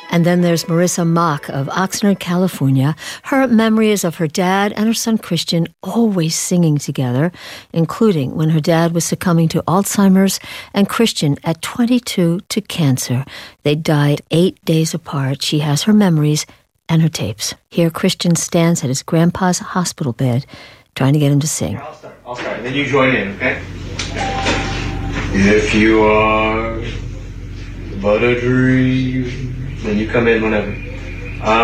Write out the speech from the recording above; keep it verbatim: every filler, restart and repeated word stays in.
And then there's Marissa Mock of Oxnard, California. Her memory is of her dad and her son Christian always singing together, including when her dad was succumbing to Alzheimer's and Christian at twenty-two to cancer. They died eight days apart. She has her memories and her tapes. Here Christian stands at his grandpa's hospital bed trying to get him to sing. I'll start. I'll start. And then you join in, okay? If you are but a dream, then you come in whenever.